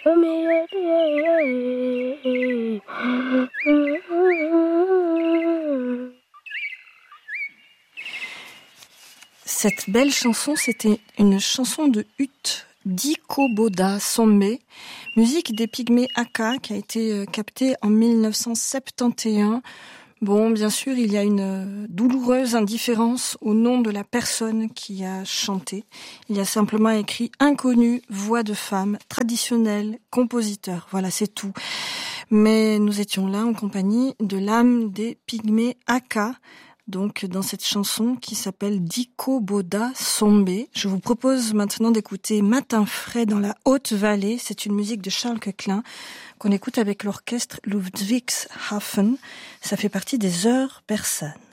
Cette belle chanson, c'était une chanson de Hutt, Diko Boda Sombe, musique des Pygmées Aka qui a été captée en 1971. Bon, bien sûr, il y a une douloureuse indifférence au nom de la personne qui a chanté. Il y a simplement écrit inconnu, voix de femme, traditionnelle, compositeur. Voilà, c'est tout. Mais nous étions là en compagnie de l'âme des Pygmées Aka, donc dans cette chanson qui s'appelle Diko Boda Sombe. Je vous propose maintenant d'écouter Matin frais dans la Haute-Vallée. C'est une musique de Charles Koechlin qu'on écoute avec l'orchestre Ludwigshafen. Ça fait partie des heures persanes.